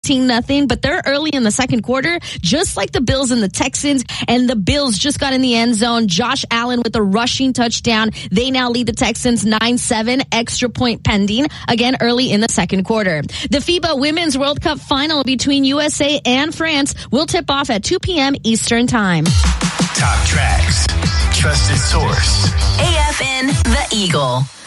nothing, but they're early in the second quarter, just like the Bills and the Texans, and the Bills just got in the end zone. Josh Allen with a rushing touchdown. They now lead the Texans 9-7, extra point pending, again early in the second quarter. The FIBA Women's World Cup final between USA and France will tip off at 2 p.m. Eastern Time. Top tracks, trusted source. AFN The Eagle.